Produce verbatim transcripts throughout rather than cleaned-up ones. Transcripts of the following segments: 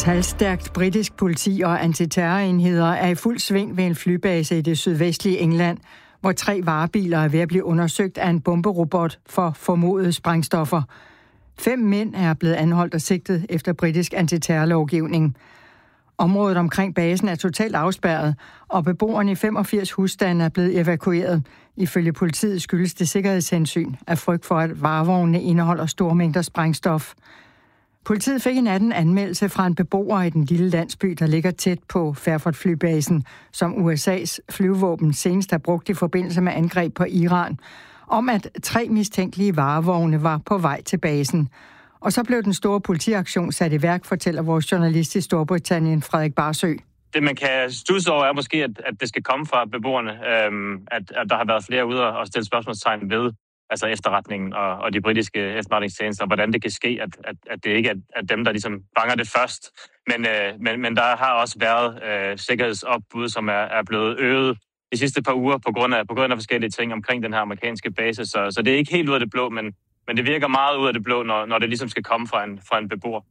Talstærkt britisk politi og antiterrorenheder er i fuld sving ved en flybase i det sydvestlige England, hvor tre varebiler er ved at blive undersøgt af en bomberobot for formodede sprængstoffer. Fem mænd er blevet anholdt og sigtet efter britisk antiterrorlovgivning. Området omkring basen er totalt afspærret, og beboerne i femogfirs husstande er blevet evakueret. Ifølge politiet skyldes det sikkerhedshensyn af frygt for, at varevognene indeholder store mængder sprængstof. Politiet fik i natten anmeldelse fra en beboer i den lille landsby, der ligger tæt på Fairford-flybasen, som U S A's flyvevåben senest har brugt i forbindelse med angreb på Iran, om at tre mistænkelige varevogne var på vej til basen. Og så blev den store politiaktion sat i værk, fortæller vores journalist i Storbritannien, Frederik Barsø. Det, man kan studse over, er måske, at, at det skal komme fra beboerne. Øhm, at, at der har været flere ude og stille spørgsmålstegn ved altså efterretningen og, og de britiske efterretningstjenester, og hvordan det kan ske, at, at, at det ikke er at dem, der ligesom fanger det først. Men, øh, men, men der har også været øh, sikkerhedsopbud, som er, er blevet øget de sidste par uger på grund af, på grund af forskellige ting omkring den her amerikanske base. Så, så det er ikke helt ud af det blå, men, men det virker meget ud af det blå, når, når det ligesom skal komme fra en, fra en beboer.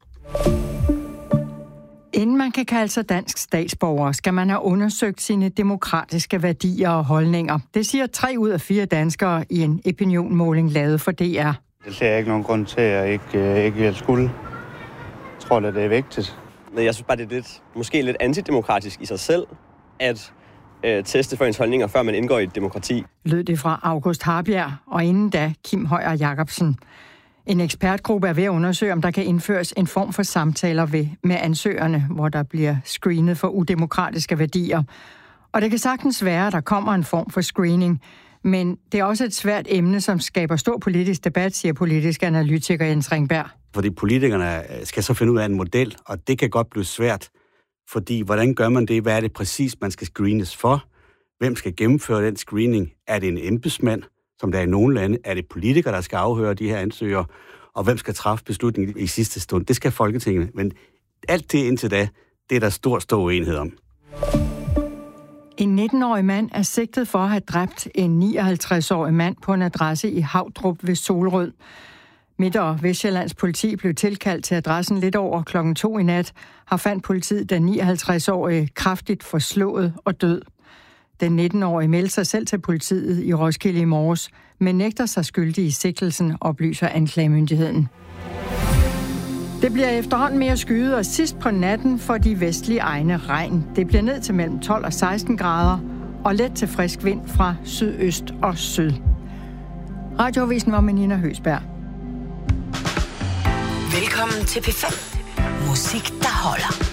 Inden man kan kalde sig dansk statsborger, skal man have undersøgt sine demokratiske værdier og holdninger. Det siger tre ud af fire danskere i en opinionmåling lavet for D R. Det ser jeg ikke nogen grund til, at jeg ikke, ikke vil skulle. Jeg tror, at det er vigtigt. Men jeg synes bare, det er lidt, måske lidt antidemokratisk i sig selv, at øh, teste for ens holdninger, før man indgår i et demokrati. Lød det fra August Harbjerg, og inden da Kim Højer Jacobsen. En ekspertgruppe er ved at undersøge, om der kan indføres en form for samtaler ved, med ansøgerne, hvor der bliver screenet for udemokratiske værdier. Og det kan sagtens være, at der kommer en form for screening, men det er også et svært emne, som skaber stor politisk debat, siger politisk analytiker Jens Ringberg. Fordi politikerne skal så finde ud af en model, og det kan godt blive svært, fordi hvordan gør man det? Hvad er det præcis, man skal screenes for? Hvem skal gennemføre den screening? Er det en embedsmand, som der er i nogle lande? Er det politikere, der skal afhøre de her ansøgere? Og hvem skal træffe beslutningen i sidste stund? Det skal Folketinget. Men alt det indtil da, det er der stor, stor uenighed om. En nitten-årig mand er sigtet for at have dræbt en nioghalvtreds-årig mand på en adresse i Havdrup ved Solrød. Midt- og Vestsjællands politi blev tilkaldt til adressen lidt over klokken to i nat, har fandt politiet den nioghalvtreds-årige kraftigt forslået og død. Den nitten-årige meldte sig selv til politiet i Roskilde i morges, men nægter sig skyldig i sigtelsen, oplyser anklagemyndigheden. Det bliver efterhånden mere skyet, og sidst på natten for de vestlige egne regn. Det bliver ned til mellem tolv og seksten grader, og let til frisk vind fra sydøst og syd. Radioavisen var med Nina Høsberg. Velkommen til P fem. Musik, der holder.